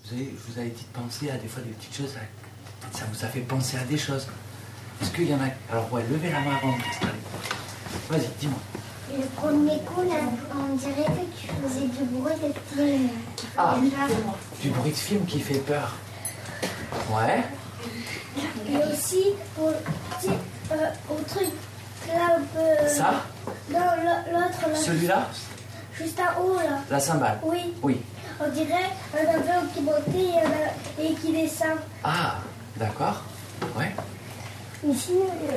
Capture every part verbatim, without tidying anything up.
vous avez, je vous avais dit de penser à des fois des petites choses, ça vous a fait penser à des choses. Est-ce qu'il y en a... Alors ouais, levez la main avant de t'installer. Vas-y, dis-moi. Le premier coup, là, on dirait que tu faisais du bruit de film. Ah, du bruit de film qui fait peur. Ouais. Et aussi, au, tu sais, euh, au truc, là, un peu... Ça? Non, l'autre, là. Celui-là? Juste en haut, là. La cymbale? Oui. Oui. On dirait un avion qui montait et, un, et qui descend. Ah, d'accord. Ouais. Ici,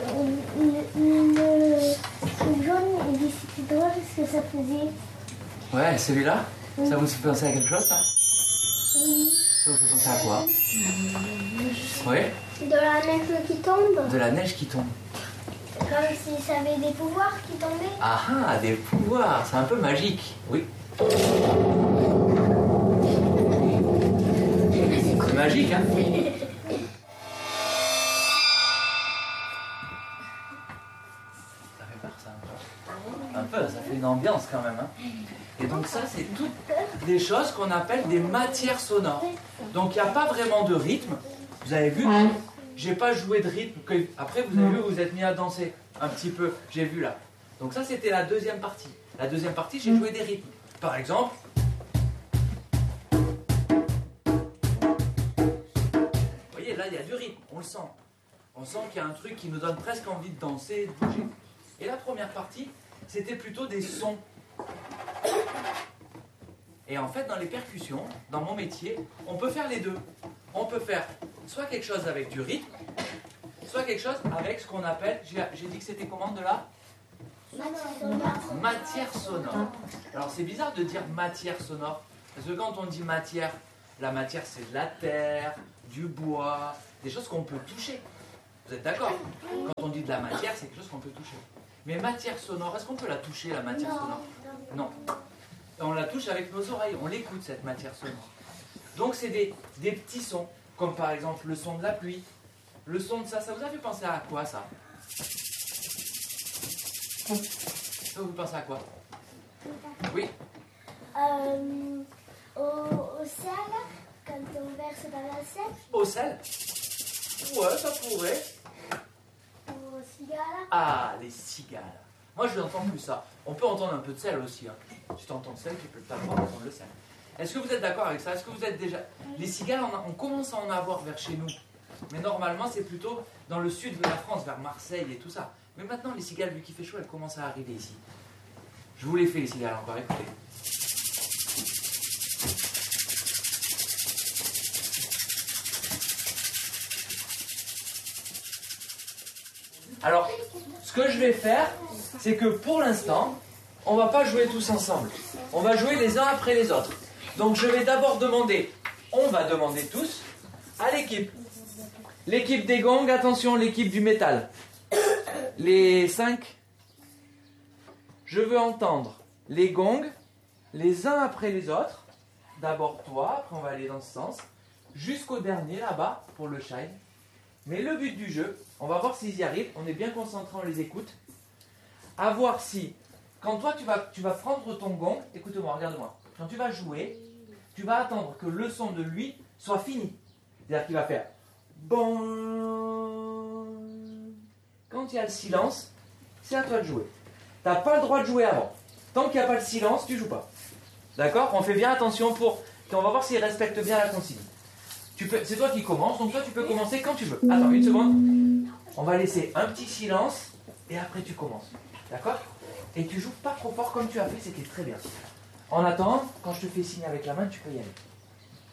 le jaune, il dit c'était drôle ce que ça faisait. Ouais, celui-là? Oui. Ça vous fait penser à quelque chose, ça? Oui. Ça vous fait penser à quoi? Oui. De la neige qui tombe. De la neige qui tombe. Comme si ça avait des pouvoirs qui tombaient. Ah ah, des pouvoirs, c'est un peu magique. Oui. C'est magique, hein? Ça fait peur, ça, un peu. Un peu, ça fait une ambiance quand même, hein? Et donc ça, c'est toutes des choses qu'on appelle des matières sonores. Donc il n'y a pas vraiment de rythme. Vous avez vu, j'ai pas joué de rythme. Après, vous avez vu, vous êtes mis à danser un petit peu. J'ai vu là. Donc ça, c'était la deuxième partie. La deuxième partie, j'ai joué des rythmes. Par exemple... Vous voyez, là, il y a du rythme. On le sent. On sent qu'il y a un truc qui nous donne presque envie de danser et de bouger. Et la première partie, c'était plutôt des sons. Et en fait, dans les percussions, dans mon métier, on peut faire les deux. On peut faire soit quelque chose avec du rythme, soit quelque chose avec ce qu'on appelle, j'ai dit que c'était comment de là ? Matière sonore. Matière sonore. Alors c'est bizarre de dire matière sonore, parce que quand on dit matière, la matière c'est de la terre, du bois, des choses qu'on peut toucher. Vous êtes d'accord ? Quand on dit de la matière, c'est quelque chose qu'on peut toucher. Mais matière sonore, est-ce qu'on peut la toucher, la matière sonore ? Non. On la touche avec nos oreilles, on l'écoute cette matière sonore. Donc c'est des, des petits sons, comme par exemple le son de la pluie. Le son de ça, ça vous a fait penser à quoi ça ? Ça vous pensez à quoi ? Oui ? Euh, au, au sel, quand on verse dans la sel. Au sel ? Ouais, ça pourrait. Aux cigales. Ah, les cigales. Moi, je n'entends plus ça. On peut entendre un peu de sel aussi. Hein. Si tu entends le sel, tu peux t'avoir entendre le sel. Est-ce que vous êtes d'accord avec ça ? Est-ce que vous êtes déjà... Les cigales, on, a... on commence à en avoir vers chez nous. Mais normalement, c'est plutôt dans le sud de la France, vers Marseille et tout ça. Mais maintenant, les cigales, vu qu'il fait chaud, elles commencent à arriver ici. Je vous les fais, les cigales, encore, écoutez. Alors, ce que je vais faire, c'est que pour l'instant, on ne va pas jouer tous ensemble. On va jouer les uns après les autres. Donc, je vais d'abord demander, on va demander tous, à l'équipe. L'équipe des gongs, attention, l'équipe du métal. Les cinq. Je veux entendre les gongs, les uns après les autres. D'abord toi, après on va aller dans ce sens. Jusqu'au dernier, là-bas, pour le shine. Mais le but du jeu, on va voir s'ils y arrivent. On est bien concentrés, on les écoute. À voir si, quand toi tu vas, tu vas prendre ton gong, écoute-moi, regarde-moi. Quand tu vas jouer, tu vas attendre que le son de lui soit fini. C'est-à-dire qu'il va faire bon. Quand il y a le silence, c'est à toi de jouer. Tu n'as pas le droit de jouer avant. Tant qu'il n'y a pas le silence, tu ne joues pas. D'accord ? On fait bien attention pour... On va voir s'il respecte bien la consigne. Tu peux... C'est toi qui commences, donc toi tu peux commencer quand tu veux. Attends, une seconde. On va laisser un petit silence et après tu commences. D'accord ? Et tu joues pas trop fort comme tu as fait, c'était très bien. En attendant, quand je te fais signe avec la main, tu peux y aller.